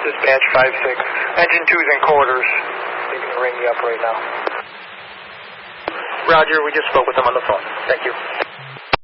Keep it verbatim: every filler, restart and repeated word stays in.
Dispatch five six. Engine two's in quarters. They can ring you up right now. Roger, we just spoke with them on the phone. Thank you.